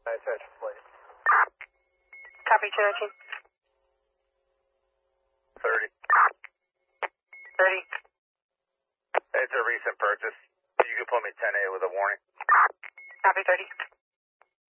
Attention, please. Copy, Cherokee. 30. 30. It's a recent purchase. You can put me 10A with a warning. Copy, 30.